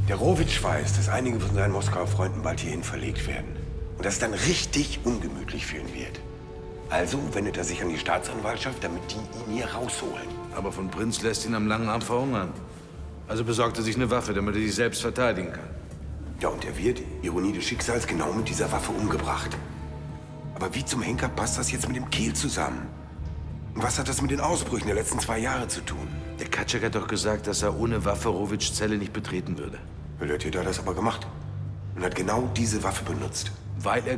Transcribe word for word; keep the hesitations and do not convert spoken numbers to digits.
Der Rowitsch weiß, dass einige von seinen Moskauer Freunden bald hierhin verlegt werden. Und dass es dann richtig ungemütlich für ihn wird. Also wendet er sich an die Staatsanwaltschaft, damit die ihn hier rausholen. Aber von Prinz lässt ihn am langen Arm verhungern. Also besorgt er sich eine Waffe, damit er sich selbst verteidigen kann. Ja, und er wird, Ironie des Schicksals, genau mit dieser Waffe umgebracht. Aber wie zum Henker passt das jetzt mit dem Kehl zusammen? Und was hat das mit den Ausbrüchen der letzten zwei Jahre zu tun? Der Katschek hat doch gesagt, dass er ohne Waffe Rowitschs Zelle nicht betreten würde. Der Täter hat das aber gemacht. Und hat genau diese Waffe benutzt. Weil er